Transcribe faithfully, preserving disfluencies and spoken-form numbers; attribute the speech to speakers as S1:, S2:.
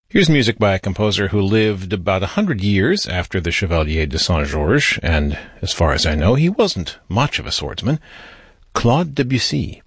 S1: Here's music by a composer who lived about a hundred years after the Chevalier de Saint-Georges, and as far as I know, he wasn't much of a swordsman. Claude Debussy.